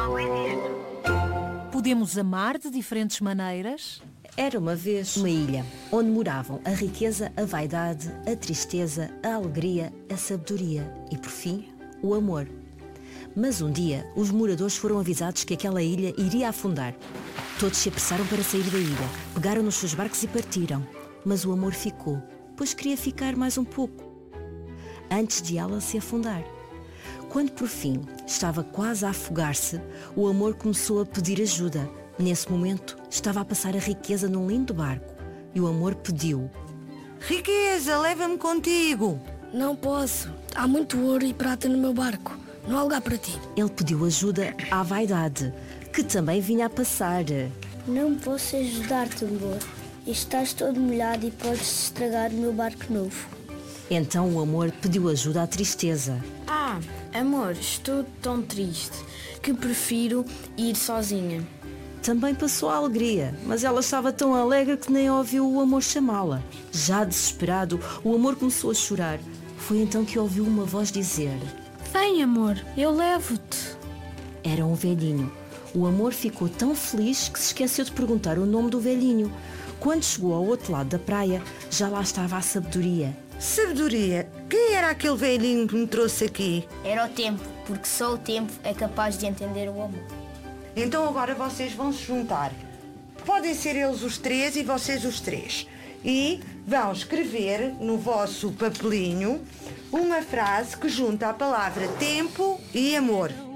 logo existo. Podemos amar de diferentes maneiras? Era uma vez uma ilha onde moravam a riqueza, a vaidade, a tristeza, a alegria, a sabedoria e, por fim, o amor. Mas um dia, os moradores foram avisados que aquela ilha iria afundar. Todos se apressaram para sair da ilha, pegaram nos seus barcos e partiram. Mas o amor ficou, pois queria ficar mais um pouco, antes de ela se afundar. Quando por fim estava quase a afogar-se, o amor começou a pedir ajuda. Nesse momento estava a passar a riqueza num lindo barco e o amor pediu: Riqueza, leva-me contigo. Não posso. Há muito ouro e prata no meu barco. Não há lugar para ti. Ele pediu ajuda à vaidade, que também vinha a passar. Não posso ajudar-te, amor. Estás todo molhado e podes estragar o meu barco novo. Então o amor pediu ajuda à tristeza. Amor, estou tão triste que prefiro ir sozinha. Também passou a alegria, mas ela estava tão alegre que nem ouviu o amor chamá-la. Já desesperado, o amor começou a chorar. Foi então que ouviu uma voz dizer: Vem, amor, eu levo-te. Era um velhinho. O amor ficou tão feliz que se esqueceu de perguntar o nome do velhinho. Quando chegou ao outro lado da praia, já lá estava a sabedoria. Sabedoria, quem era aquele velhinho que me trouxe aqui? Era o tempo, porque só o tempo é capaz de entender o amor. Então agora vocês vão se juntar. Podem ser eles os três e vocês os três. E vão escrever no vosso papelinho uma frase que junta a palavra tempo e amor.